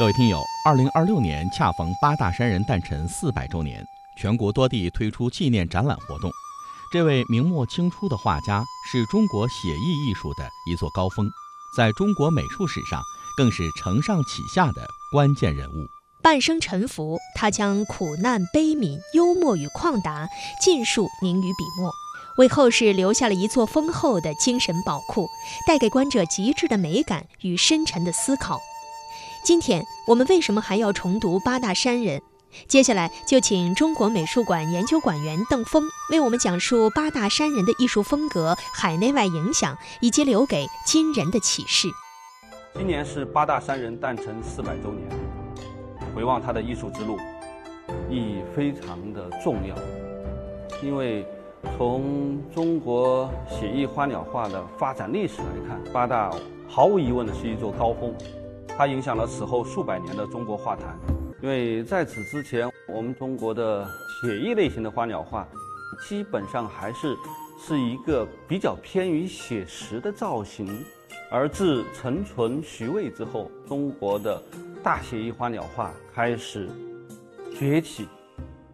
各位听友，2026年恰逢八大山人诞辰400周年，全国多地推出纪念展览活动。这位明末清初的画家是中国写意艺术的一座高峰，在中国美术史上更是承上启下的关键人物。 半生沉浮，他将苦难、悲悯、幽默与旷达尽数凝于笔墨，为后世留下了一座丰厚的精神宝库，带给观者极致的美感与深沉的思考。今天我们为什么还要重读八大山人？接下来就请中国美术馆研究馆员邓峰为我们讲述八大山人的艺术风格、海内外影响以及留给今人的启示。 今年是八大山人诞辰400周年，回望他的艺术之路，意义非常的重要。因为从中国写意花鸟画的发展历史来看，八大毫无疑问的是一座高峰，它影响了此后数百年的中国画坛。因为在此之前，我们中国的写意类型的花鸟画基本上还是一个比较偏于写实的造型，而自陈纯、徐渭之后，中国的大写意花鸟画开始崛起，